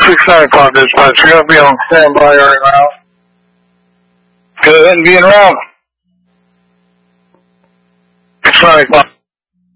695 dispatch. You're going to be on standby right now. Go ahead and be in route. 695.